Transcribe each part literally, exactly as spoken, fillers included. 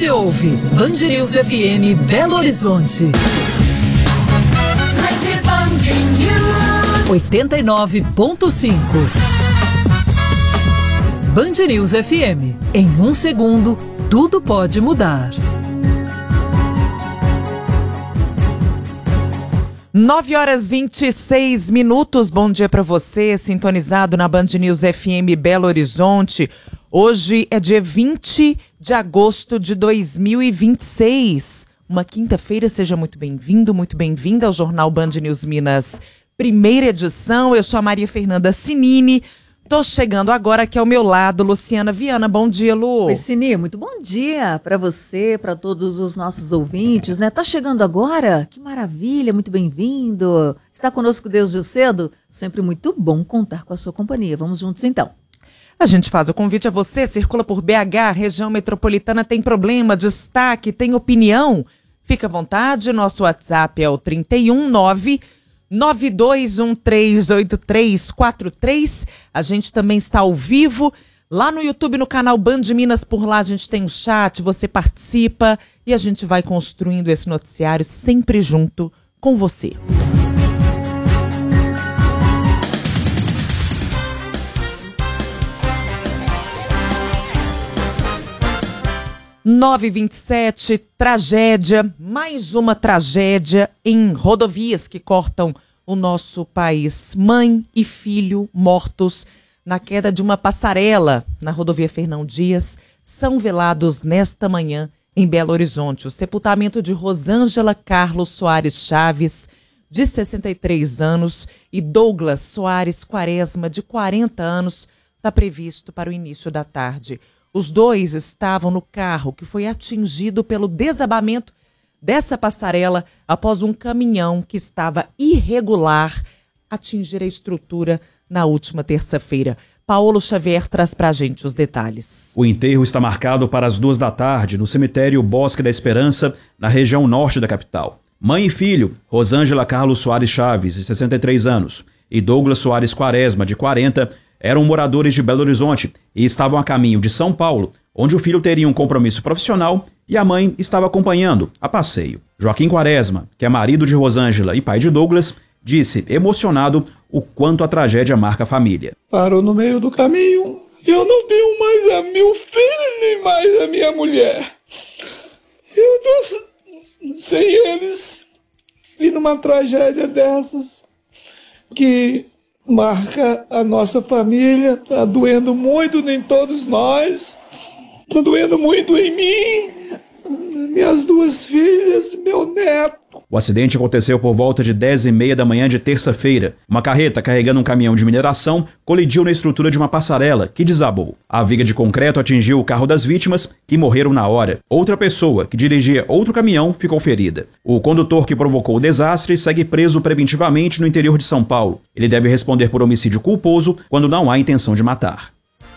Você ouve Band News F M Belo Horizonte. oitenta e nove ponto cinco. Band News F M. Em um segundo, tudo pode mudar. nove horas e vinte e seis minutos. Bom dia para você, sintonizado na Band News F M Belo Horizonte. Hoje é dia vinte de agosto de dois mil e vinte e seis. Uma quinta-feira, seja muito bem-vindo, muito bem-vinda ao Jornal Band News Minas, primeira edição. Eu sou a Maria Fernanda Cinini. Tô chegando agora aqui ao meu lado, Luciana Viana. Bom dia, Lu. Oi, Cini, muito bom dia para você, para todos os nossos ouvintes, né? Tá chegando agora? Que maravilha, muito bem-vindo. Está conosco desde cedo? Sempre muito bom contar com a sua companhia. Vamos juntos, então. A gente faz o convite a você, circula por B H, região metropolitana, tem problema, destaque, tem opinião? Fica à vontade, nosso WhatsApp é o trinta e um, nove nove dois um três oito três quatro três. A gente também está ao vivo lá no YouTube, no canal Band Minas. Por lá a gente tem um chat, você participa e a gente vai construindo esse noticiário sempre junto com você. nove e vinte e sete, tragédia, mais uma tragédia em rodovias que cortam o nosso país. Mãe e filho mortos na queda de uma passarela na rodovia Fernão Dias são velados nesta manhã em Belo Horizonte. O sepultamento de Rosângela Carlos Soares Chaves, de sessenta e três anos, e Douglas Soares Quaresma, de quarenta anos, está previsto para o início da tarde. Os dois estavam no carro que foi atingido pelo desabamento dessa passarela após um caminhão que estava irregular atingir a estrutura na última terça-feira. Paulo Xavier traz pra gente os detalhes. O enterro está marcado para as duas da tarde no cemitério Bosque da Esperança, na região norte da capital. Mãe e filho, Rosângela Carlos Soares Chaves, de sessenta e três anos, e Douglas Soares Quaresma, de quarenta, eram moradores de Belo Horizonte e estavam a caminho de São Paulo, onde o filho teria um compromisso profissional e a mãe estava acompanhando a passeio. Joaquim Quaresma, que é marido de Rosângela e pai de Douglas, disse, emocionado, o quanto a tragédia marca a família. Parou no meio do caminho e eu não tenho mais a meu filho nem mais a minha mulher. Eu tô sem eles e numa tragédia dessas que marca a nossa família, tá doendo muito em todos nós, tá doendo muito em mim, minhas duas filhas, meu neto. O acidente aconteceu por volta de dez e meia da manhã de terça-feira. Uma carreta carregando um caminhão de mineração colidiu na estrutura de uma passarela que desabou. A viga de concreto atingiu o carro das vítimas, que morreram na hora. Outra pessoa, que dirigia outro caminhão, ficou ferida. O condutor que provocou o desastre segue preso preventivamente no interior de São Paulo. Ele deve responder por homicídio culposo quando não há intenção de matar.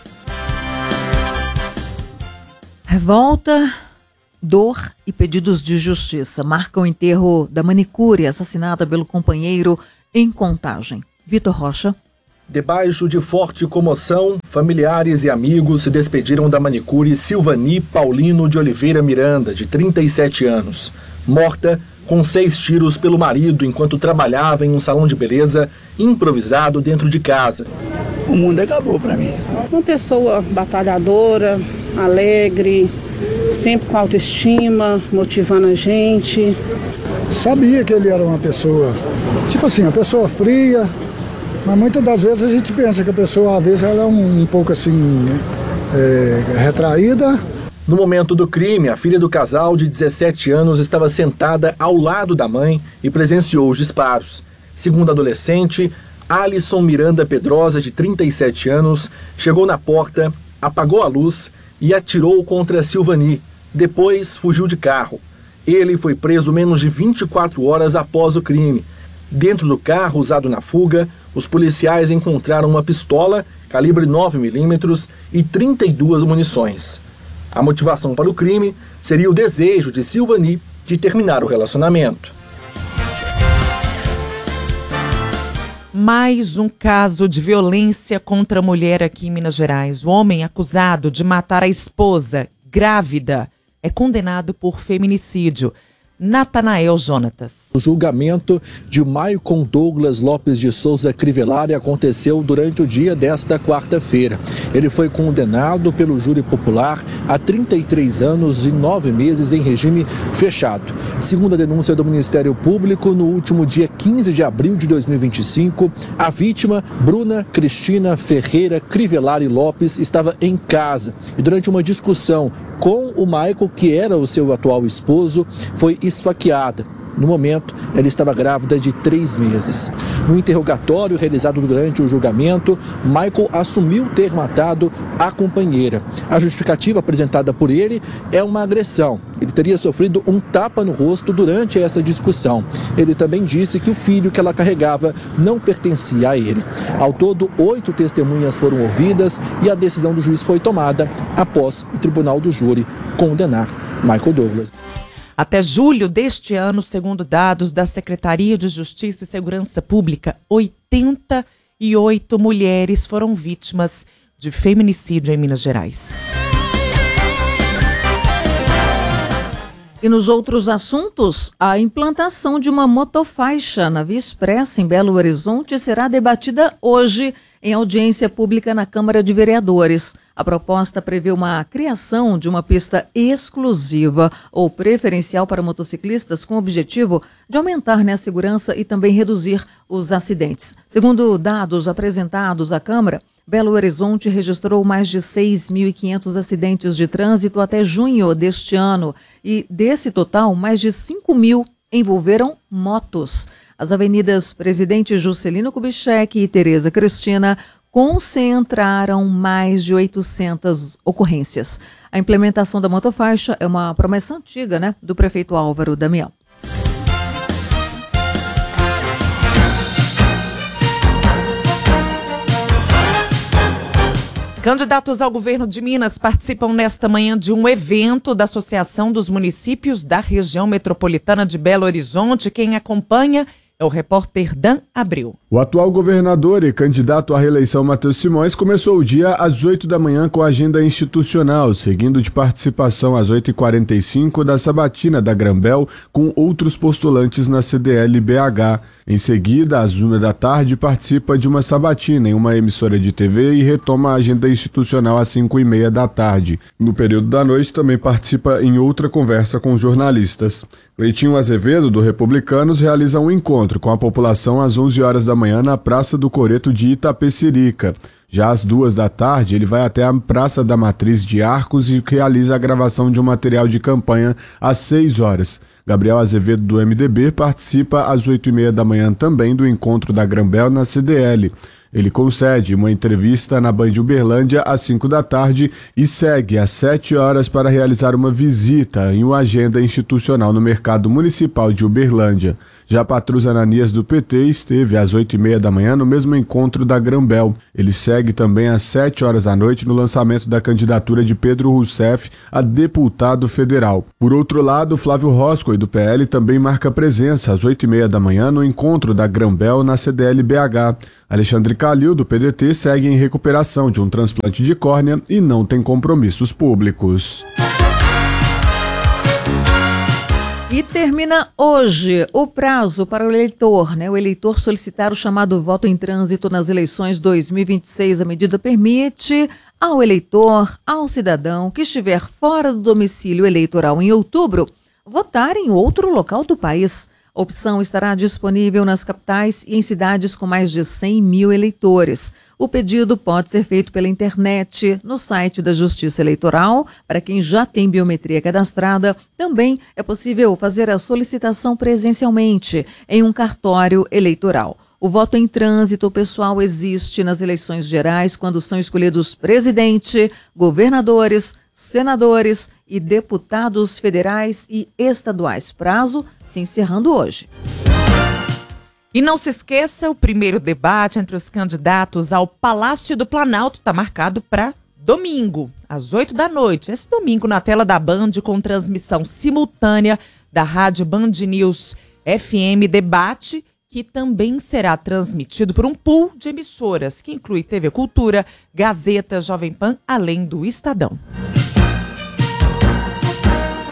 Revolta, dor e pedidos de justiça marcam o enterro da manicure assassinada pelo companheiro em Contagem. Vitor Rocha. Debaixo de forte comoção, familiares e amigos se despediram da manicure Silvani Paulino de Oliveira Miranda, de trinta e sete anos, morta com seis tiros pelo marido enquanto trabalhava em um salão de beleza improvisado dentro de casa. O mundo acabou pra mim. Uma pessoa batalhadora, alegre, sempre com autoestima, motivando a gente. Sabia que ele era uma pessoa, tipo assim, uma pessoa fria, mas muitas das vezes a gente pensa que a pessoa, às vezes, ela é um, um pouco assim, é, retraída. No momento do crime, a filha do casal de dezessete anos estava sentada ao lado da mãe e presenciou os disparos. Segundo a adolescente, Alisson Miranda Pedrosa, de trinta e sete anos, chegou na porta, apagou a luz e atirou contra Silvani. Depois fugiu de carro. Ele foi preso menos de vinte e quatro horas após o crime. Dentro do carro usado na fuga, os policiais encontraram uma pistola calibre nove milímetros e trinta e duas munições. A motivação para o crime seria o desejo de Silvani de terminar o relacionamento. Mais um caso de violência contra a mulher aqui em Minas Gerais. O homem acusado de matar a esposa, grávida, é condenado por feminicídio. Natanael Jonatas. O julgamento de Maicon Douglas Lopes de Souza Crivellari aconteceu durante o dia desta quarta-feira. Ele foi condenado pelo júri popular a trinta e três anos e nove meses em regime fechado. Segundo a denúncia do Ministério Público, no último dia quinze de abril de dois mil e vinte e cinco, a vítima, Bruna Cristina Ferreira Crivellari Lopes, estava em casa e durante uma discussão com o Maicon, que era o seu atual esposo, foi esfaqueada. No momento, ela estava grávida de três meses. No interrogatório realizado durante o julgamento, Michael assumiu ter matado a companheira. A justificativa apresentada por ele é uma agressão. Ele teria sofrido um tapa no rosto durante essa discussão. Ele também disse que o filho que ela carregava não pertencia a ele. Ao todo, oito testemunhas foram ouvidas e a decisão do juiz foi tomada após o tribunal do júri condenar Michael Douglas. Até julho deste ano, segundo dados da Secretaria de Justiça e Segurança Pública, oitenta e oito mulheres foram vítimas de feminicídio em Minas Gerais. E nos outros assuntos, a implantação de uma motofaixa na Via Expressa em Belo Horizonte será debatida hoje em audiência pública na Câmara de Vereadores. A proposta prevê uma criação de uma pista exclusiva ou preferencial para motociclistas com o objetivo de aumentar, né, a segurança e também reduzir os acidentes. Segundo dados apresentados à Câmara, Belo Horizonte registrou mais de seis mil e quinhentos acidentes de trânsito até junho deste ano e, desse total, mais de cinco mil envolveram motos. As avenidas Presidente Juscelino Kubitschek e Tereza Cristina concentraram mais de oitocentas ocorrências. A implementação da motofaixa é uma promessa antiga, né, do prefeito Álvaro Damião. Candidatos ao governo de Minas participam nesta manhã de um evento da Associação dos Municípios da Região Metropolitana de Belo Horizonte. Quem acompanha é o repórter Dan Abreu. O atual governador e candidato à reeleição Matheus Simões começou o dia às oito da manhã com a agenda institucional, seguindo de participação às oito e quarenta e cinco da sabatina da Grambel com outros postulantes na C D L B H. Em seguida, às uma da tarde, participa de uma sabatina em uma emissora de T V e retoma a agenda institucional às cinco e meia da tarde. No período da noite, também participa em outra conversa com jornalistas. Leitinho Azevedo, do Republicanos, realiza um encontro com a população às onze horas da manhã na Praça do Coreto de Itapecerica. Já às duas da tarde, ele vai até a Praça da Matriz de Arcos e realiza a gravação de um material de campanha às seis horas. Gabriel Azevedo, do M D B, participa às oito e meia da manhã também do encontro da Grambel na C D L. Ele concede uma entrevista na Band Uberlândia às cinco da tarde e segue às sete horas para realizar uma visita em uma agenda institucional no mercado municipal de Uberlândia. Já Patrus Ananias, do P T, esteve às oito e meia da manhã no mesmo encontro da Grambel. Ele segue também às sete horas da noite no lançamento da candidatura de Pedro Rousseff a deputado federal. Por outro lado, Flávio Roscoe, do P L, também marca presença às oito e meia da manhã no encontro da Grambel na C D L B H. Alexandre Calil, do P D T, segue em recuperação de um transplante de córnea e não tem compromissos públicos. E termina hoje o prazo para o eleitor, né? O eleitor solicitar o chamado voto em trânsito nas eleições dois mil e vinte e seis. A medida permite ao eleitor, ao cidadão que estiver fora do domicílio eleitoral em outubro, votar em outro local do país. A opção estará disponível nas capitais e em cidades com mais de cem mil eleitores. O pedido pode ser feito pela internet, no site da Justiça Eleitoral. Para quem já tem biometria cadastrada, também é possível fazer a solicitação presencialmente em um cartório eleitoral. O voto em trânsito pessoal existe nas eleições gerais quando são escolhidos presidente, governadores, senadores e deputados federais e estaduais. Prazo se encerrando hoje. E não se esqueça, o primeiro debate entre os candidatos ao Palácio do Planalto está marcado para domingo, às oito da noite. Esse domingo na tela da Band, com transmissão simultânea da Rádio Band News F M Debate, que também será transmitido por um pool de emissoras, que inclui T V Cultura, Gazeta, Jovem Pan, além do Estadão.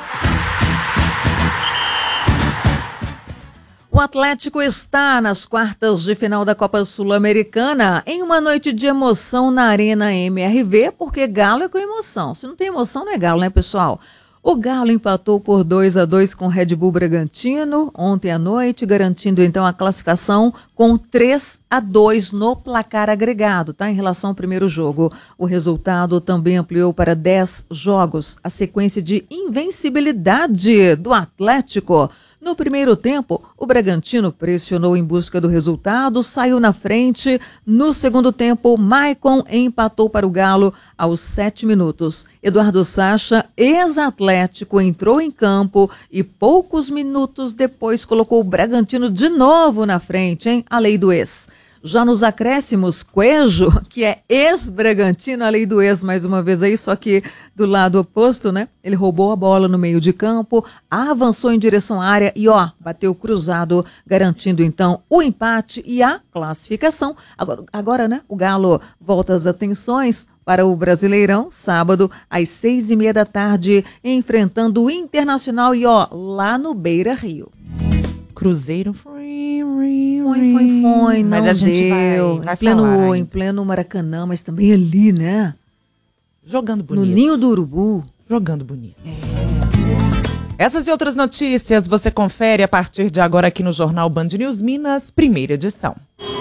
Atlético está nas quartas de final da Copa Sul-Americana em uma noite de emoção na Arena M R V, porque Galo é com emoção. Se não tem emoção, não é Galo, né, pessoal? O Galo empatou por dois a dois com o Red Bull Bragantino ontem à noite, garantindo então a classificação com três a dois no placar agregado, tá? Em relação ao primeiro jogo. O resultado também ampliou para dez jogos a sequência de invencibilidade do Atlético. No primeiro tempo, o Bragantino pressionou em busca do resultado, saiu na frente. No segundo tempo, Maicon empatou para o Galo aos sete minutos. Eduardo Sacha, ex-Atlético, entrou em campo e poucos minutos depois colocou o Bragantino de novo na frente, hein? A lei do ex. Já nos acréscimos, Coelho, que é ex-Bragantino, a lei do ex mais uma vez aí, só que do lado oposto, né? Ele roubou a bola no meio de campo, avançou em direção à área e, ó, bateu cruzado, garantindo então o empate e a classificação. Agora, agora, né? O Galo volta as atenções para o Brasileirão, sábado, às seis e meia da tarde, enfrentando o Internacional e, ó, lá no Beira-Rio. Cruzeiro. Foi, foi, foi, não mas a gente deu. vai, vai em, pleno, falar, em pleno Maracanã, mas também ali, né? Jogando bonito. No Ninho do Urubu. Jogando bonito. É. Essas e outras notícias você confere a partir de agora aqui no Jornal Band News Minas, primeira edição.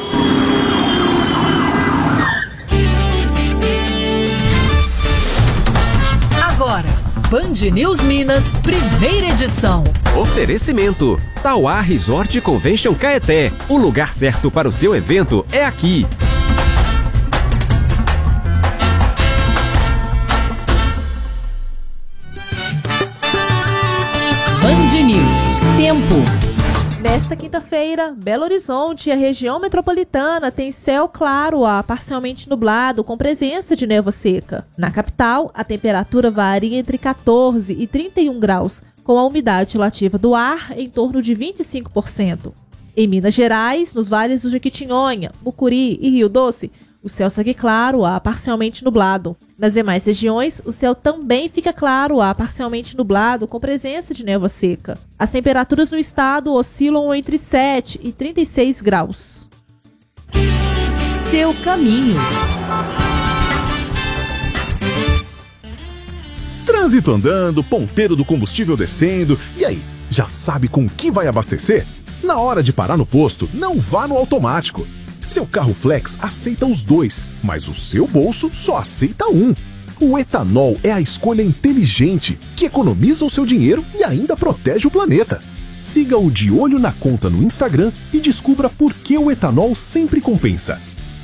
Agora, Band News Minas, primeira edição. Oferecimento: Tauá Resort Convention Caeté. O lugar certo para o seu evento é aqui. Band News. Tempo. Nesta quinta-feira, Belo Horizonte e a região metropolitana tem céu claro a parcialmente nublado com presença de névoa seca. Na capital, a temperatura varia entre catorze e trinta e um graus, com a umidade relativa do ar em torno de vinte e cinco por cento. Em Minas Gerais, nos vales do Jequitinhonha, Mucuri e Rio Doce, o céu segue claro a parcialmente nublado. Nas demais regiões, o céu também fica claro a parcialmente nublado com presença de névoa seca. As temperaturas no estado oscilam entre sete e trinta e seis graus. Seu caminho. Trânsito andando, ponteiro do combustível descendo. E aí, já sabe com que vai abastecer? Na hora de parar no posto, não vá no automático. Seu carro flex aceita os dois, mas o seu bolso só aceita um. O etanol é a escolha inteligente, que economiza o seu dinheiro e ainda protege o planeta. Siga o De Olho na Conta no Instagram e descubra por que o etanol sempre compensa.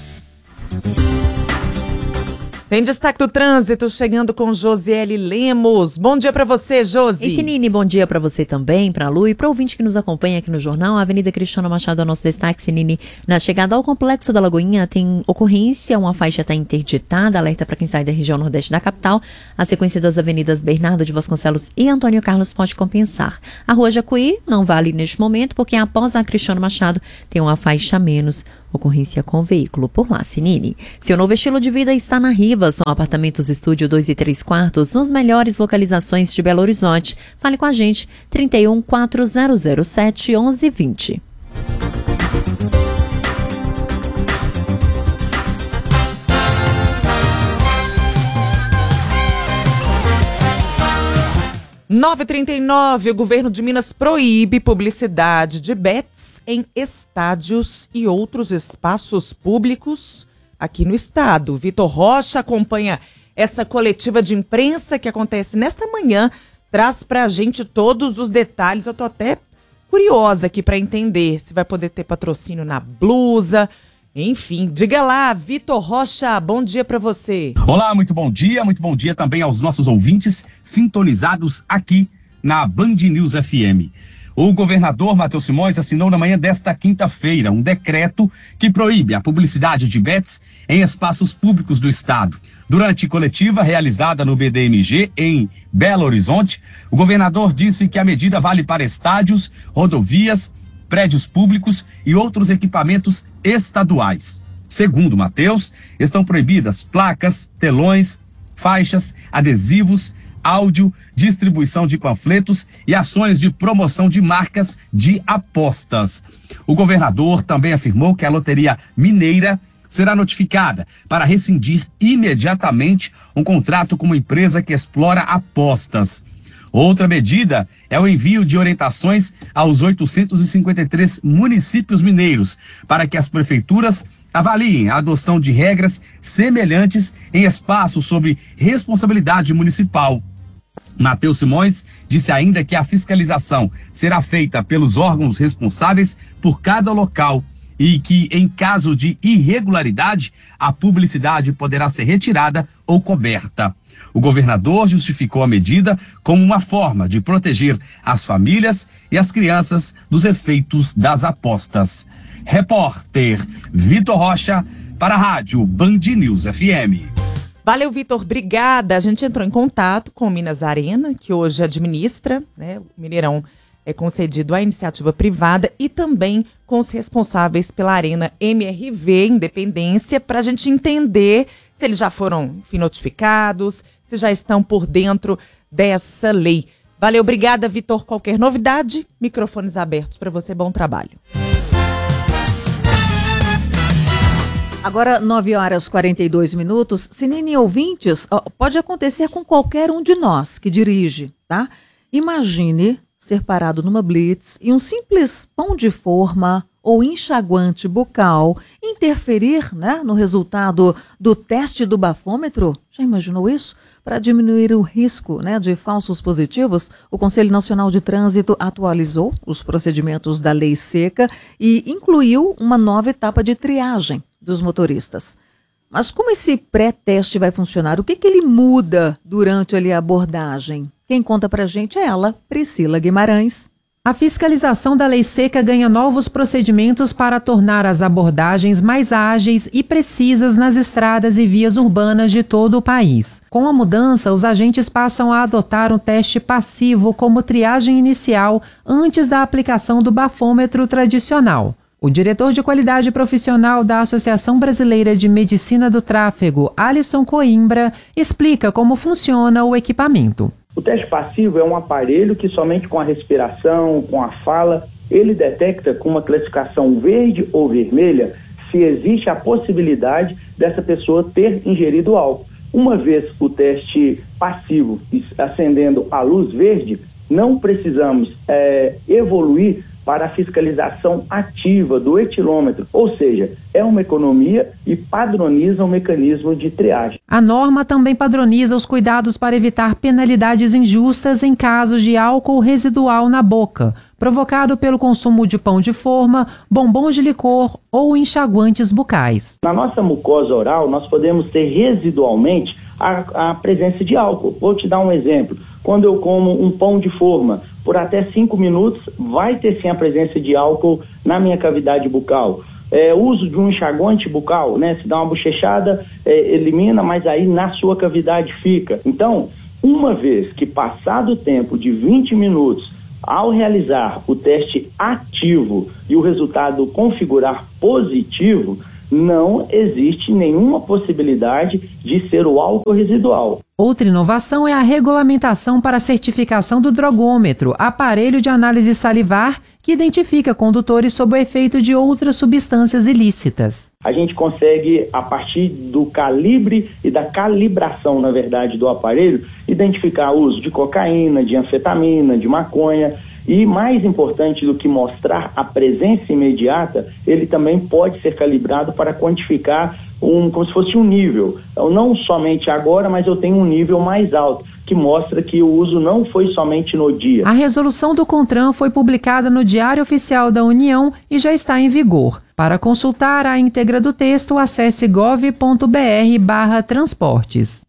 Tem destaque do trânsito chegando com Josiele Lemos. Bom dia para você, Josi. E Sinine, bom dia para você também, para a Lu e para o ouvinte que nos acompanha aqui no jornal. A Avenida Cristiano Machado é o nosso destaque, Sinine. Na chegada ao Complexo da Lagoinha tem ocorrência, uma faixa está interditada, alerta para quem sai da região nordeste da capital. A sequência das avenidas Bernardo de Vasconcelos e Antônio Carlos pode compensar. A Rua Jacuí não vale neste momento, porque após a Cristiano Machado tem uma faixa a menos. Ocorrência com veículo por lá, Sinine. Seu novo estilo de vida está na Riva. São apartamentos estúdio dois e três quartos nos melhores localizações de Belo Horizonte. Fale com a gente, trinta e um, quatro zero zero sete, onze vinte. nove e trinta e nove, o governo de Minas proíbe publicidade de bets em estádios e outros espaços públicos aqui no estado. Vitor Rocha acompanha essa coletiva de imprensa que acontece nesta manhã, traz pra gente todos os detalhes. Eu tô até curiosa aqui para entender se vai poder ter patrocínio na blusa. Enfim, diga lá, Vitor Rocha, bom dia para você. Olá, muito bom dia, muito bom dia também aos nossos ouvintes sintonizados aqui na Band News F M. O governador Matheus Simões assinou na manhã desta quinta-feira um decreto que proíbe a publicidade de bets em espaços públicos do estado. Durante coletiva realizada no B D M G em Belo Horizonte, o governador disse que a medida vale para estádios, rodovias, prédios públicos e outros equipamentos estaduais. Segundo Matheus, estão proibidas placas, telões, faixas, adesivos, áudio, distribuição de panfletos e ações de promoção de marcas de apostas. O governador também afirmou que a Loteria Mineira será notificada para rescindir imediatamente um contrato com uma empresa que explora apostas. Outra medida é o envio de orientações aos oitocentos e cinquenta e três municípios mineiros para que as prefeituras avaliem a adoção de regras semelhantes em espaços sob responsabilidade municipal. Matheus Simões disse ainda que a fiscalização será feita pelos órgãos responsáveis por cada local e que, em caso de irregularidade, a publicidade poderá ser retirada ou coberta. O governador justificou a medida como uma forma de proteger as famílias e as crianças dos efeitos das apostas. Repórter Vitor Rocha, para a Rádio Band News F M. Valeu, Vitor, obrigada. A gente entrou em contato com o Minas Arena, que hoje administra, né, o Mineirão é concedido à iniciativa privada, e também com os responsáveis pela Arena M R V Independência, para a gente entender se eles já foram, enfim, notificados, se já estão por dentro dessa lei. Valeu, obrigada, Vitor. Qualquer novidade, microfones abertos para você. Bom trabalho. Agora, nove horas e quarenta e dois minutos. Sinine, ouvintes, ó, pode acontecer com qualquer um de nós que dirige, tá? Imagine ser parado numa blitz e um simples pão de forma ou enxaguante bucal interferir, né, no resultado do teste do bafômetro. Já imaginou isso? Para diminuir o risco, né, de falsos positivos, o Conselho Nacional de Trânsito atualizou os procedimentos da Lei Seca e incluiu uma nova etapa de triagem dos motoristas. Mas como esse pré-teste vai funcionar? O que, que ele muda durante ali, a abordagem? Quem conta pra gente é ela, Priscila Guimarães. A fiscalização da Lei Seca ganha novos procedimentos para tornar as abordagens mais ágeis e precisas nas estradas e vias urbanas de todo o país. Com a mudança, os agentes passam a adotar um teste passivo como triagem inicial antes da aplicação do bafômetro tradicional. O diretor de qualidade profissional da Associação Brasileira de Medicina do Tráfego, Alisson Coimbra, explica como funciona o equipamento. O teste passivo é um aparelho que somente com a respiração, com a fala, ele detecta com uma classificação verde ou vermelha se existe a possibilidade dessa pessoa ter ingerido álcool. Uma vez o teste passivo acendendo a luz verde, não precisamos é, evoluir para a fiscalização ativa do etilômetro, ou seja, é uma economia e padroniza o mecanismo de triagem. A norma também padroniza os cuidados para evitar penalidades injustas em casos de álcool residual na boca, provocado pelo consumo de pão de forma, bombons de licor ou enxaguantes bucais. Na nossa mucosa oral, nós podemos ter residualmente a, a presença de álcool. Vou te dar um exemplo. Quando eu como um pão de forma por até cinco minutos, vai ter sim a presença de álcool na minha cavidade bucal. É, uso de um enxaguante bucal, né? Se dá uma bochechada, é, elimina, mas aí na sua cavidade fica. Então, uma vez que passado o tempo de vinte minutos, ao realizar o teste ativo e o resultado configurar positivo, não existe nenhuma possibilidade de ser o álcool residual. Outra inovação é a regulamentação para a certificação do drogômetro, aparelho de análise salivar que identifica condutores sob o efeito de outras substâncias ilícitas. A gente consegue, a partir do calibre e da calibração, na verdade, do aparelho, identificar o uso de cocaína, de anfetamina, de maconha. E mais importante do que mostrar a presença imediata, ele também pode ser calibrado para quantificar um, como se fosse um nível. Então, não somente agora, mas eu tenho um nível mais alto, que mostra que o uso não foi somente no dia. A resolução do CONTRAN foi publicada no Diário Oficial da União e já está em vigor. Para consultar a íntegra do texto, acesse gov ponto br barra transportes.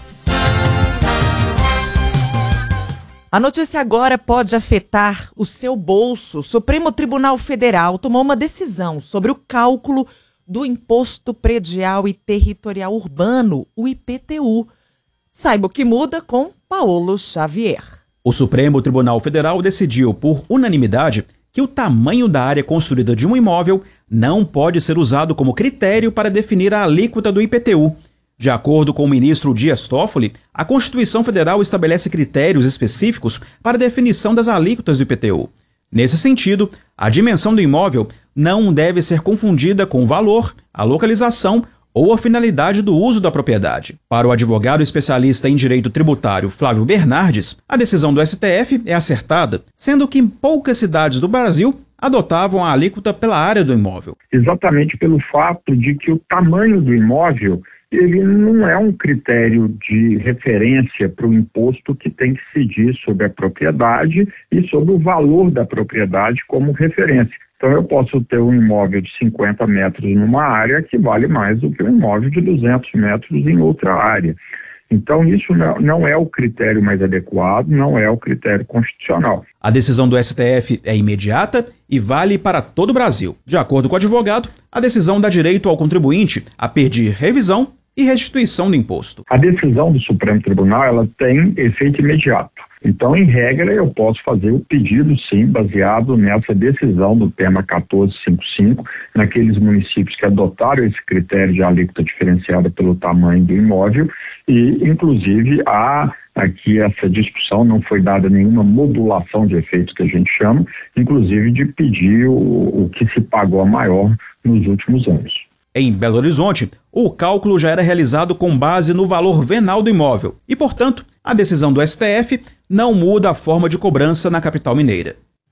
A notícia agora pode afetar o seu bolso. O Supremo Tribunal Federal tomou uma decisão sobre o cálculo do Imposto Predial e Territorial Urbano, o I P T U. Saiba o que muda com Paulo Xavier. O Supremo Tribunal Federal decidiu, por unanimidade, que o tamanho da área construída de um imóvel não pode ser usado como critério para definir a alíquota do I P T U. De acordo com o ministro Dias Toffoli, a Constituição Federal estabelece critérios específicos para a definição das alíquotas do I P T U. Nesse sentido, a dimensão do imóvel não deve ser confundida com o valor, a localização ou a finalidade do uso da propriedade. Para o advogado especialista em direito tributário Flávio Bernardes, a decisão do S T F é acertada, sendo que em poucas cidades do Brasil adotavam a alíquota pela área do imóvel. Exatamente pelo fato de que o tamanho do imóvel ele não é um critério de referência para o imposto que tem que incidir sobre a propriedade e sobre o valor da propriedade como referência. Então eu posso ter um imóvel de cinquenta metros numa área que vale mais do que um imóvel de duzentos metros em outra área. Então isso não é o critério mais adequado, não é o critério constitucional. A decisão do S T F é imediata e vale para todo o Brasil. De acordo com o advogado, a decisão dá direito ao contribuinte a pedir revisão e restituição do imposto. A decisão do Supremo Tribunal ela tem efeito imediato. Então, em regra, eu posso fazer o pedido, sim, baseado nessa decisão do tema quatorze cinquenta e cinco, naqueles municípios que adotaram esse critério de alíquota diferenciada pelo tamanho do imóvel e, inclusive, há aqui essa discussão, não foi dada nenhuma modulação de efeitos que a gente chama, inclusive de pedir o, o que se pagou a maior nos últimos anos. Em Belo Horizonte, o cálculo já era realizado com base no valor venal do imóvel e, portanto, a decisão do S T F não muda a forma de cobrança na capital mineira.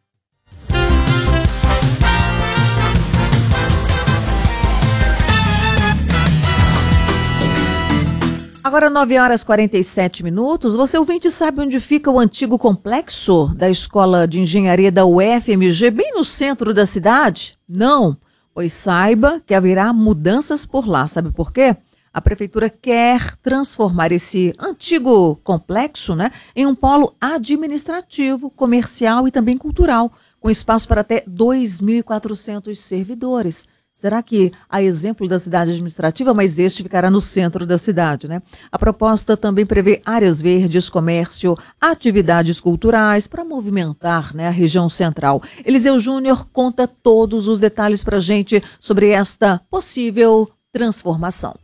Agora nove horas e quarenta e sete minutos. Você ouvinte sabe onde fica o antigo complexo da Escola de Engenharia da U F M G, bem no centro da cidade? Não. Pois saiba que haverá mudanças por lá. Sabe por quê? A prefeitura quer transformar esse antigo complexo, né, em um polo administrativo, comercial e também cultural, com espaço para até dois mil e quatrocentos servidores. Será que há exemplo da cidade administrativa, mas este ficará no centro da cidade, né? A proposta também prevê áreas verdes, comércio, atividades culturais para movimentar, né, a região central. Eliseu Júnior conta todos os detalhes para a gente sobre esta possível transformação.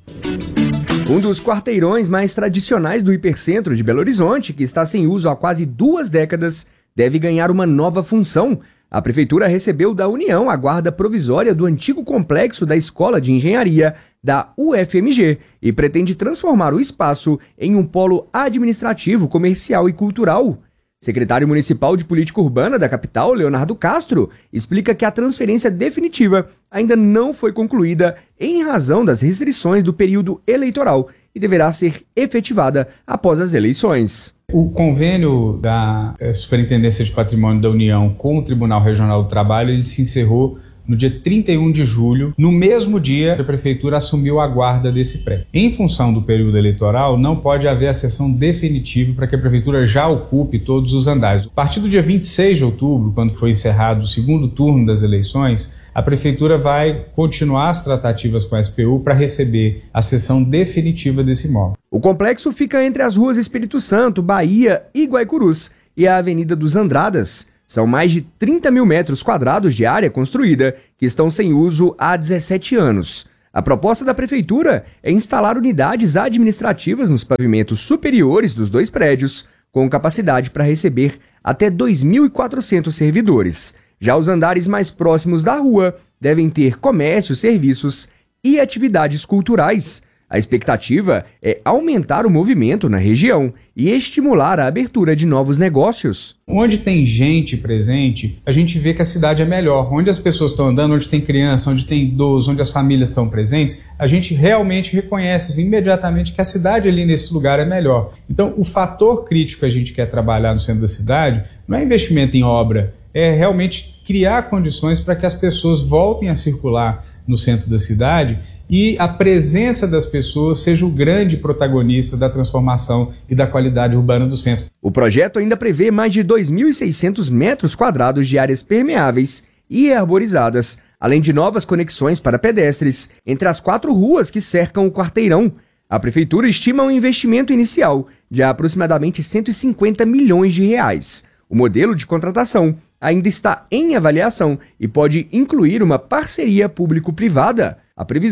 Um dos quarteirões mais tradicionais do hipercentro de Belo Horizonte, que está sem uso há quase duas décadas, deve ganhar uma nova função. A prefeitura recebeu da União a guarda provisória do antigo complexo da Escola de Engenharia da U F M G e pretende transformar o espaço em um polo administrativo, comercial e cultural. Secretário Municipal de Política Urbana da capital, Leonardo Castro, explica que a transferência definitiva ainda não foi concluída em razão das restrições do período eleitoral e deverá ser efetivada após as eleições. O convênio da Superintendência de Patrimônio da União com o Tribunal Regional do Trabalho ele se encerrou no dia trinta e um de julho. No mesmo dia, a Prefeitura assumiu a guarda desse prédio. Em função do período eleitoral, não pode haver a sessão definitiva para que a Prefeitura já ocupe todos os andares. A partir do dia vinte e seis de outubro, quando foi encerrado o segundo turno das eleições, a Prefeitura vai continuar as tratativas com a S P U para receber a sessão definitiva desse imóvel. O complexo fica entre as ruas Espírito Santo, Bahia e Guaicurus e a Avenida dos Andradas. São mais de trinta mil metros quadrados de área construída que estão sem uso há dezessete anos. A proposta da Prefeitura é instalar unidades administrativas nos pavimentos superiores dos dois prédios, com capacidade para receber até dois mil e quatrocentos servidores. Já os andares mais próximos da rua devem ter comércio, serviços e atividades culturais. A expectativa é aumentar o movimento na região e estimular a abertura de novos negócios. Onde tem gente presente, a gente vê que a cidade é melhor. Onde as pessoas estão andando, onde tem criança, onde tem idoso, onde as famílias estão presentes, a gente realmente reconhece assim, imediatamente que a cidade ali nesse lugar é melhor. Então, o fator crítico que a gente quer trabalhar no centro da cidade não é investimento em obra, é realmente criar condições para que as pessoas voltem a circular no centro da cidade e a presença das pessoas seja o grande protagonista da transformação e da qualidade urbana do centro. O projeto ainda prevê mais de dois mil e seiscentos metros quadrados de áreas permeáveis e arborizadas, além de novas conexões para pedestres entre as quatro ruas que cercam o quarteirão. A Prefeitura estima um investimento inicial de aproximadamente cento e cinquenta milhões de reais. O modelo de contratação ainda está em avaliação e pode incluir uma parceria público-privada. A previsão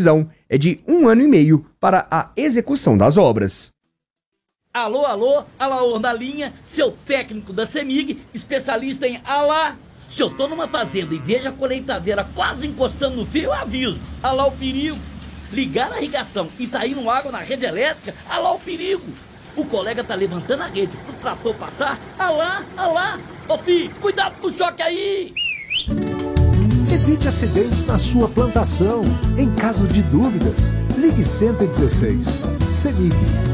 é de um ano e meio para a execução das obras. Alô, alô, Alaor na linha, seu técnico da CEMIG, especialista em alá. Se eu tô numa fazenda e vejo a colheitadeira quase encostando no fio, eu aviso, alá o perigo. Ligar a irrigação e tá indo água na rede elétrica, alá o perigo. O colega tá levantando a rede pro trator passar, alá, alá. Ô filho, cuidado com o choque aí. Evite acidentes na sua plantação. Em caso de dúvidas, ligue cento e dezesseis. CEMIG.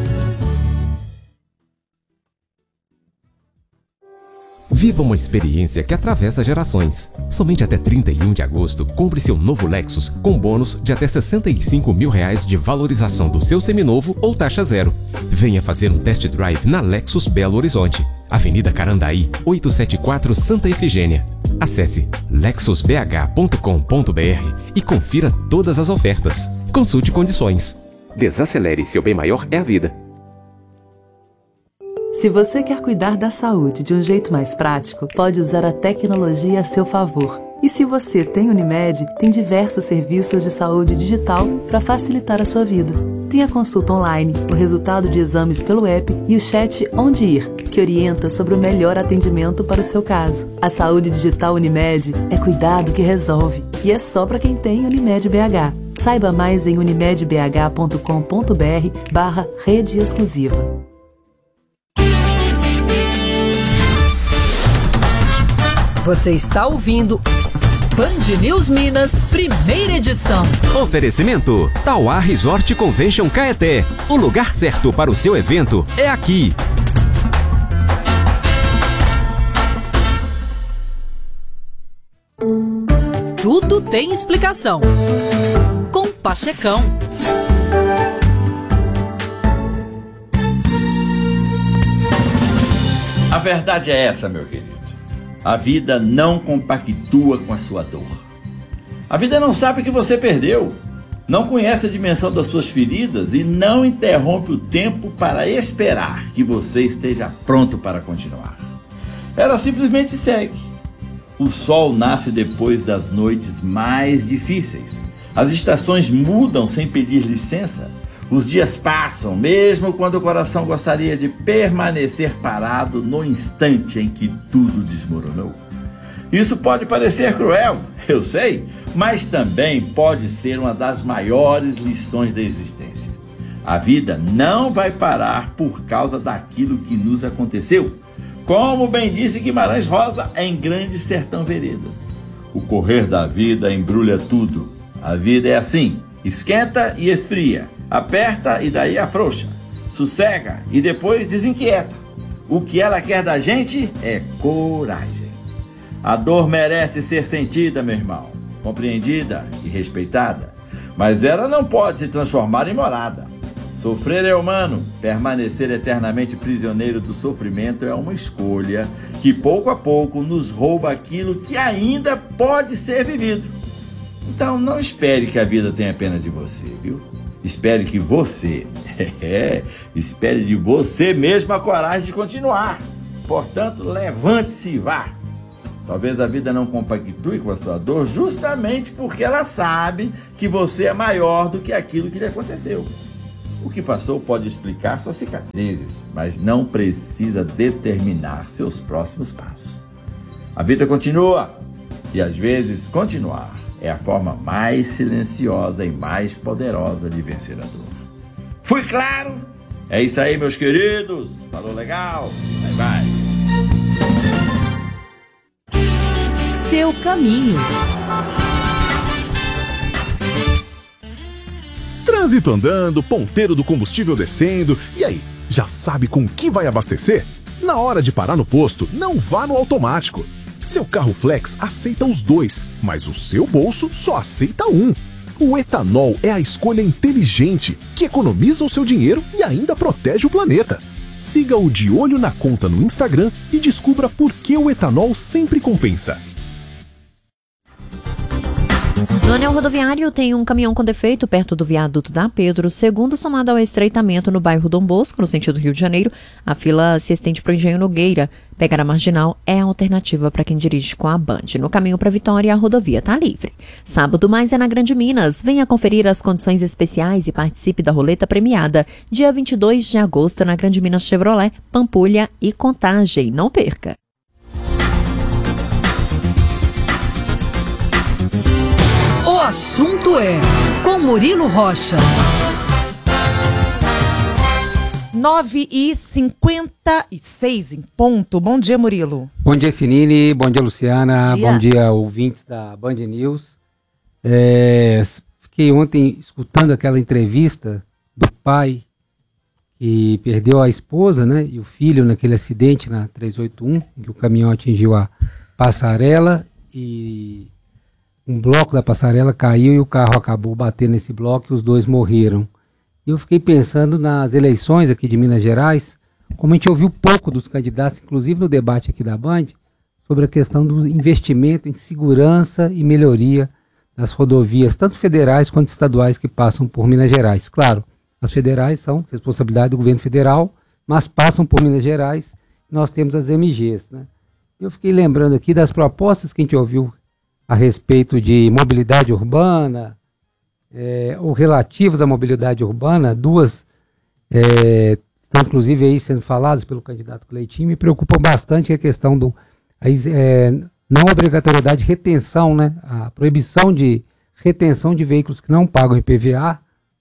Viva uma experiência que atravessa gerações. Somente até trinta e um de agosto, compre seu novo Lexus com bônus de até sessenta e cinco mil reais de valorização do seu seminovo ou taxa zero. Venha fazer um test drive na Lexus Belo Horizonte, Avenida Carandaí, oitocentos e setenta e quatro, Santa Efigênia. Acesse lexus b h ponto com ponto b r e confira todas as ofertas. Consulte condições. Desacelere, seu bem maior é a vida. Se você quer cuidar da saúde de um jeito mais prático, pode usar a tecnologia a seu favor. E se você tem Unimed, tem diversos serviços de saúde digital para facilitar a sua vida. Tem a consulta online, o resultado de exames pelo app e o chat Onde Ir, que orienta sobre o melhor atendimento para o seu caso. A saúde digital Unimed é cuidado que resolve. E é só para quem tem Unimed B H. Saiba mais em unimed b h ponto com ponto b r barra rede exclusiva. Você está ouvindo Band News Minas, primeira edição. Oferecimento Tauá Resort Convention Caeté. O lugar certo para o seu evento é aqui. Tudo tem explicação. Com Pachecão. A verdade é essa, meu querido. A vida não compactua com a sua dor. A vida não sabe que você perdeu, não conhece a dimensão das suas feridas e não interrompe o tempo para esperar que você esteja pronto para continuar. Ela simplesmente segue. O sol nasce depois das noites mais difíceis. As estações mudam sem pedir licença. Os dias passam, mesmo quando o coração gostaria de permanecer parado no instante em que tudo desmoronou. Isso pode parecer cruel, eu sei, mas também pode ser uma das maiores lições da existência. A vida não vai parar por causa daquilo que nos aconteceu. Como bem disse Guimarães Rosa em Grande Sertão Veredas. O correr da vida embrulha tudo. A vida é assim, esquenta e esfria. Aperta e daí afrouxa, sossega e depois desinquieta. O que ela quer da gente é coragem. A dor merece ser sentida, meu irmão, compreendida e respeitada, mas ela não pode se transformar em morada. Sofrer é humano, permanecer eternamente prisioneiro do sofrimento é uma escolha que pouco a pouco nos rouba aquilo que ainda pode ser vivido. Então não espere que a vida tenha pena de você, viu? Espere que você, é, espere de você mesmo a coragem de continuar. Portanto, levante-se e vá. Talvez a vida não compactue com a sua dor justamente porque ela sabe que você é maior do que aquilo que lhe aconteceu. O que passou pode explicar suas cicatrizes, mas não precisa determinar seus próximos passos. A vida continua e às vezes continuar é a forma mais silenciosa e mais poderosa de vencer a dor. Fui claro? É isso aí, meus queridos. Falou legal? Vai, vai. Seu caminho. Trânsito andando, ponteiro do combustível descendo. E aí, já sabe com que vai abastecer? Na hora de parar no posto, não vá no automático. Seu carro Flex aceita os dois, mas o seu bolso só aceita um. O etanol é a escolha inteligente, que economiza o seu dinheiro e ainda protege o planeta. Siga o De Olho na Conta no Instagram e descubra por que o etanol sempre compensa. No anel rodoviário tem um caminhão com defeito perto do viaduto da Pedro segundo, somado ao estreitamento no bairro Dom Bosco, no sentido Rio de Janeiro. A fila se estende para o Engenho Nogueira. Pegar a marginal é a alternativa para quem dirige com a Band. No caminho para Vitória, a rodovia está livre. Sábado mais é na Grande Minas. Venha conferir as condições especiais e participe da roleta premiada. Dia vinte e dois de agosto na Grande Minas Chevrolet, Pampulha e Contagem. Não perca! O assunto é com Murilo Rocha. nove e cinquenta e seis em ponto. Bom dia, Murilo. Bom dia, Sinine. Bom dia, Luciana. Bom dia, Bom dia ouvintes da Band News. É, fiquei ontem escutando aquela entrevista do pai que perdeu a esposa, né, e o filho naquele acidente na trezentos e oitenta e um, em que o caminhão atingiu a passarela e um bloco da passarela caiu e o carro acabou batendo nesse bloco e os dois morreram. E eu fiquei pensando nas eleições aqui de Minas Gerais, como a gente ouviu pouco dos candidatos, inclusive no debate aqui da Band, sobre a questão do investimento em segurança e melhoria das rodovias, tanto federais quanto estaduais que passam por Minas Gerais. Claro, as federais são responsabilidade do governo federal, mas passam por Minas Gerais e nós temos as M Gs, né? Eu fiquei lembrando aqui das propostas que a gente ouviu a respeito de mobilidade urbana, é, ou relativas à mobilidade urbana, duas é, estão inclusive aí sendo faladas pelo candidato Cleitinho, me preocupam bastante, que é a questão do a, é, não obrigatoriedade de retenção, né, a proibição de retenção de veículos que não pagam I P V A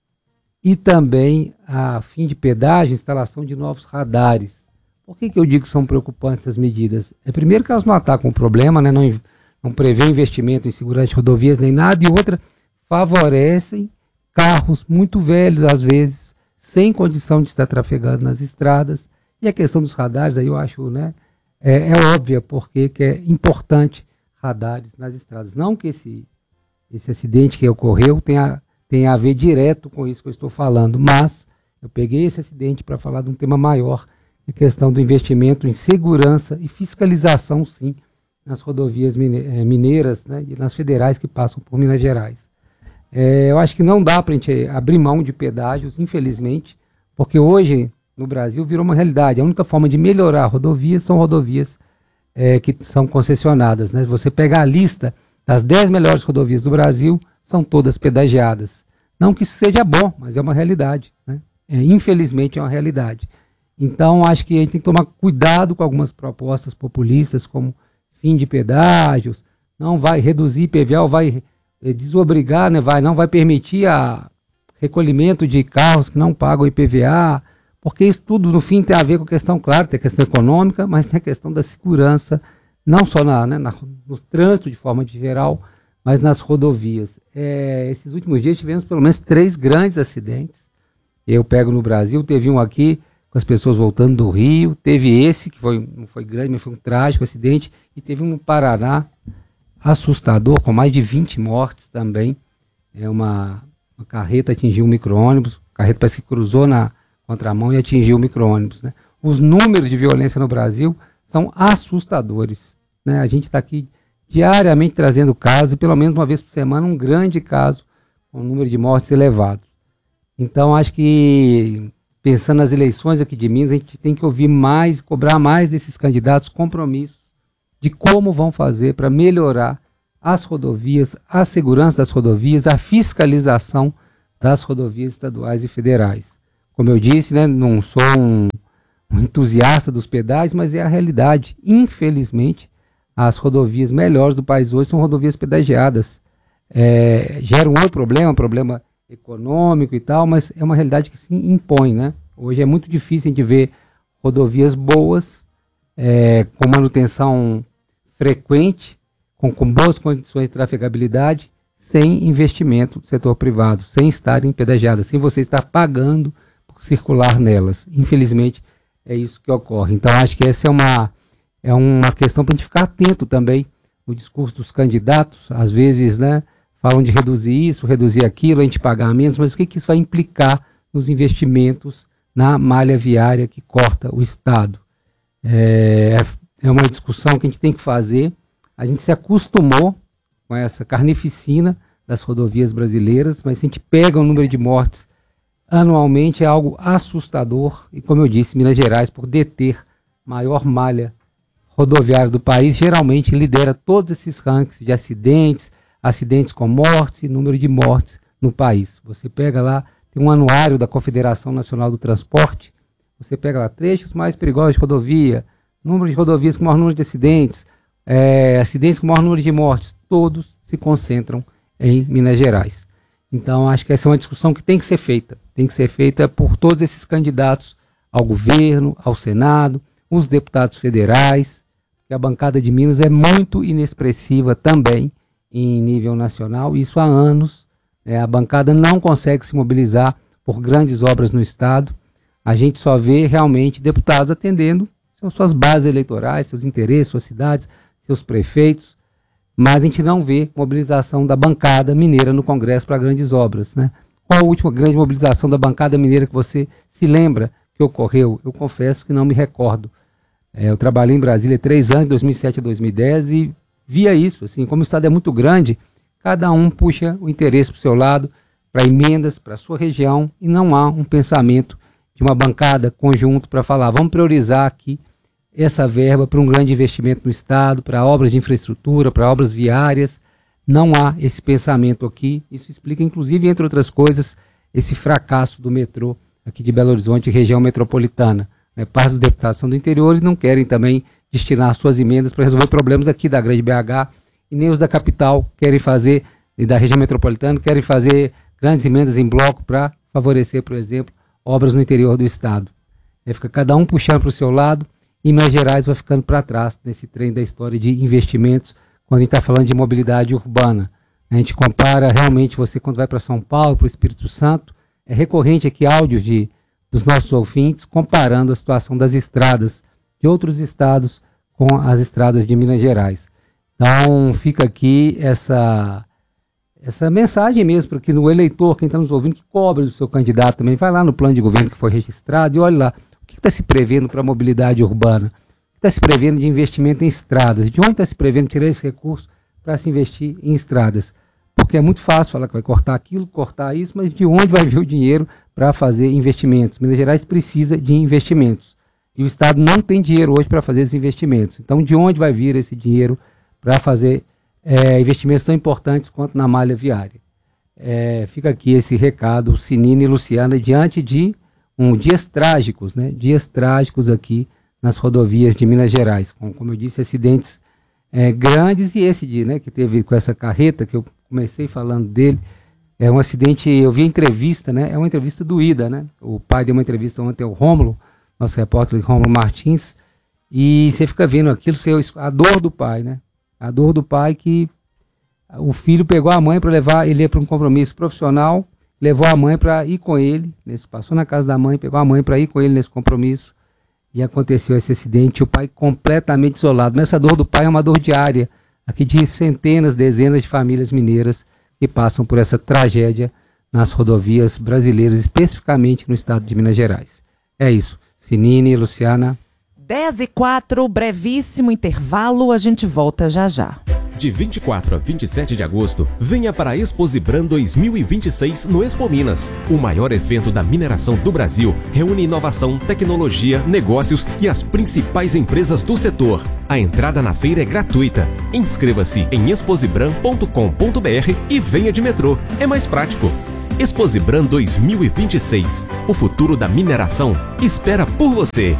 e também a fim de pedágio, instalação de novos radares. Por que que eu digo que são preocupantes essas medidas? É primeiro que elas não atacam o problema, né, não não prevê investimento em segurança de rodovias nem nada, e outra, favorecem carros muito velhos, às vezes, sem condição de estar trafegando nas estradas. E a questão dos radares, aí eu acho, né, é, é óbvia, porque que é importante radares nas estradas. Não que esse, esse acidente que ocorreu tenha, tenha a ver direto com isso que eu estou falando, mas eu peguei esse acidente para falar de um tema maior, a questão do investimento em segurança e fiscalização, sim, nas rodovias mineiras, né, e nas federais que passam por Minas Gerais. É, eu acho que não dá para a gente abrir mão de pedágios, infelizmente, porque hoje no Brasil virou uma realidade. A única forma de melhorar rodovias são rodovias é, que são concessionadas, né? Você pegar a lista das dez melhores rodovias do Brasil, são todas pedagiadas. Não que isso seja bom, mas é uma realidade, né? É, infelizmente é uma realidade. Então acho que a gente tem que tomar cuidado com algumas propostas populistas, como fim de pedágios, não vai reduzir I P V A, ou vai eh, desobrigar, né, vai, não vai permitir a recolhimento de carros que não pagam I P V A, porque isso tudo no fim tem a ver com a questão, claro, tem a questão econômica, mas tem a questão da segurança, não só na, né, na, no trânsito de forma de geral, mas nas rodovias. É, esses últimos dias tivemos pelo menos três grandes acidentes. Eu pego no Brasil, teve um aqui com as pessoas voltando do Rio, teve esse, que foi, não foi grande, mas foi um trágico acidente, e teve um no Paraná, assustador, com mais de vinte mortes também. É uma, uma carreta atingiu um micro-ônibus, a carreta parece que cruzou na contramão e atingiu o micro-ônibus, né? Os números de violência no Brasil são assustadores, né? A gente está aqui diariamente trazendo casos, e pelo menos uma vez por semana, um grande caso com um número de mortes elevado. Então, acho que pensando nas eleições aqui de Minas, a gente tem que ouvir mais, cobrar mais desses candidatos compromissos de como vão fazer para melhorar as rodovias, a segurança das rodovias, a fiscalização das rodovias estaduais e federais. Como eu disse, né, não sou um, um entusiasta dos pedágios, mas é a realidade. Infelizmente, as rodovias melhores do país hoje são rodovias pedagiadas. É, gera um outro problema, um problema econômico e tal, mas é uma realidade que se impõe, né? Hoje é muito difícil a gente ver rodovias boas, é, com manutenção frequente, com, com boas condições de trafegabilidade, sem investimento do setor privado, sem estarem pedagiadas, sem você estar pagando por circular nelas. Infelizmente, é isso que ocorre. Então, acho que essa é uma, é uma questão para a gente ficar atento também no discurso dos candidatos. Às vezes, né, falam de reduzir isso, reduzir aquilo, a gente pagar menos, mas o que, que isso vai implicar nos investimentos na malha viária que corta o Estado? É, é uma discussão que a gente tem que fazer. A gente se acostumou com essa carnificina das rodovias brasileiras, mas se a gente pega o número de mortes anualmente é algo assustador. E como eu disse, Minas Gerais, por deter maior malha rodoviária do país, geralmente lidera todos esses rankings de acidentes, acidentes com mortes e número de mortes no país. Você pega lá, tem um anuário da Confederação Nacional do Transporte, você pega lá trechos mais perigosos de rodovia, número de rodovias com maior número de acidentes, é, acidentes com maior número de mortes, todos se concentram em Minas Gerais. Então, acho que essa é uma discussão que tem que ser feita. Tem que ser feita por todos esses candidatos ao governo, ao Senado, os deputados federais, que a bancada de Minas é muito inexpressiva também em nível nacional. Isso há anos. Né, a bancada não consegue se mobilizar por grandes obras no Estado. A gente só vê realmente deputados atendendo suas bases eleitorais, seus interesses, suas cidades, seus prefeitos, mas a gente não vê mobilização da bancada mineira no Congresso para grandes obras. Né? Qual a última grande mobilização da bancada mineira que você se lembra que ocorreu? Eu confesso que não me recordo. É, eu trabalhei em Brasília três anos, de dois mil e sete a dois mil e dez, e via isso. Assim, como o Estado é muito grande, cada um puxa o interesse para o seu lado, para emendas, para a sua região, e não há um pensamento de uma bancada conjunto para falar, vamos priorizar aqui essa verba para um grande investimento no Estado, para obras de infraestrutura, para obras viárias. Não há esse pensamento aqui. Isso explica, inclusive, entre outras coisas, esse fracasso do metrô aqui de Belo Horizonte, região metropolitana. Né? Parte dos deputados são do interior e não querem também destinar suas emendas para resolver problemas aqui da grande B H, e nem os da capital querem fazer, e da região metropolitana, querem fazer grandes emendas em bloco para favorecer, por exemplo, obras no interior do Estado. É, fica cada um puxando para o seu lado, e Minas Gerais vai ficando para trás nesse trem da história de investimentos, quando a gente está falando de mobilidade urbana. A gente compara realmente, você quando vai para São Paulo, para o Espírito Santo, é recorrente aqui áudios de, dos nossos ouvintes comparando a situação das estradas de outros estados com as estradas de Minas Gerais. Então fica aqui essa, essa mensagem mesmo, porque no eleitor, quem está nos ouvindo, que cobre do seu candidato também, vai lá no plano de governo que foi registrado e olha lá, o que está se prevendo para a mobilidade urbana? O que está se prevendo de investimento em estradas? De onde está se prevendo tirar esse recurso para se investir em estradas? Porque é muito fácil falar que vai cortar aquilo, cortar isso, mas de onde vai vir o dinheiro para fazer investimentos? Minas Gerais precisa de investimentos. E o Estado não tem dinheiro hoje para fazer esses investimentos. Então, de onde vai vir esse dinheiro para fazer é, investimentos tão importantes quanto na malha viária? É, fica aqui esse recado, Sinine e Luciana, diante de um, dias trágicos, né? Dias trágicos aqui nas rodovias de Minas Gerais, com, como eu disse, acidentes é, grandes, e esse dia, né, que teve com essa carreta, que eu comecei falando dele, é um acidente, eu vi a entrevista, né, é uma entrevista doída, né, o pai deu uma entrevista ontem ao Rômulo, nosso repórter Rômulo Martins, e você fica vendo aquilo, a dor do pai, né, a dor do pai que o filho pegou a mãe para levar, ele ia para um compromisso profissional, levou a mãe para ir com ele, nesse, passou na casa da mãe, pegou a mãe para ir com ele nesse compromisso, e aconteceu esse acidente, o pai completamente isolado. Mas essa dor do pai é uma dor diária, aqui de centenas, dezenas de famílias mineiras que passam por essa tragédia nas rodovias brasileiras, especificamente no estado de Minas Gerais. É isso. Sinine e Luciana. dez e quatro, brevíssimo intervalo, a gente volta já já. De vinte e quatro a vinte e sete de agosto, venha para a Exposibran dois mil e vinte e seis no Expo Minas. O maior evento da mineração do Brasil reúne inovação, tecnologia, negócios e as principais empresas do setor. A entrada na feira é gratuita. Inscreva-se em exposibran ponto com ponto br e venha de metrô. É mais prático. Exposibran dois mil e vinte e seis. O futuro da mineração espera por você.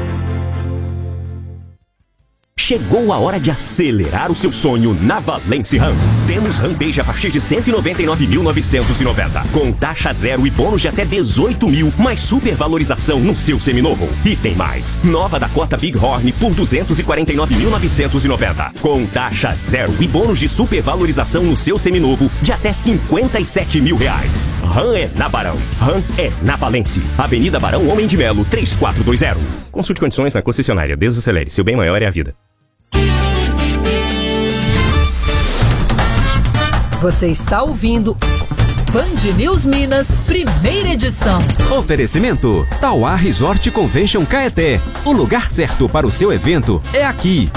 Chegou a hora de acelerar o seu sonho na Valence Ram. Temos Rampage a partir de cento e noventa e nove mil novecentos e noventa, com taxa zero e bônus de até dezoito mil, mais supervalorização no seu seminovo. E tem mais, nova Dakota Bighorn por duzentos e quarenta e nove mil novecentos e noventa, com taxa zero e bônus de supervalorização no seu seminovo de até cinquenta e sete mil reais. Ram é na Barão, Ram é na Valence. Avenida Barão Homem de Melo, três quatro dois zero. Consulte condições na concessionária. Desacelere, seu bem maior é a vida. Você está ouvindo Band News Minas, primeira edição. Oferecimento Tauá Resort Convention Caeté. O lugar certo para o seu evento é aqui.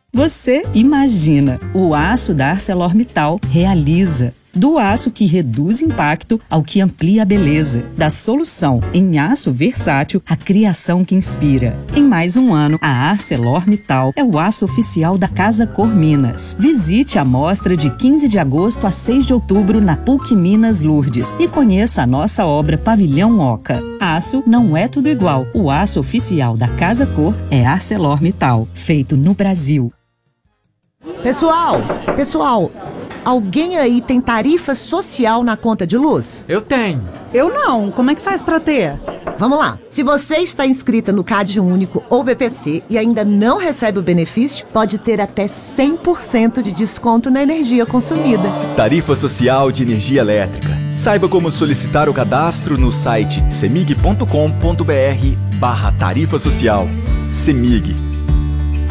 Você imagina, o aço da ArcelorMittal realiza. Do aço que reduz impacto ao que amplia a beleza. Da solução em aço versátil à criação que inspira. Em mais um ano, a ArcelorMittal é o aço oficial da Casa Cor Minas. Visite a mostra de quinze de agosto a seis de outubro na P U C Minas Lourdes e conheça a nossa obra Pavilhão Oca. Aço não é tudo igual. O aço oficial da Casa Cor é ArcelorMittal, feito no Brasil. Pessoal, pessoal, alguém aí tem tarifa social na conta de luz? Eu tenho. Eu não. Como é que faz pra ter? Vamos lá. Se você está inscrita no Cade Único ou B P C e ainda não recebe o benefício, pode ter até cem por cento de desconto na energia consumida. Tarifa Social de Energia Elétrica. Saiba como solicitar o cadastro no site semig ponto com ponto br barra tarifa social. Semig.